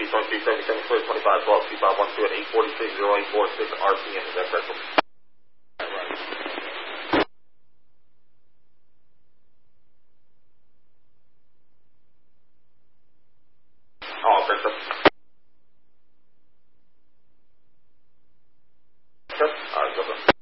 223, 77 clear, 25, 12, 2512 at 846, 0846 RPM. Is that correct?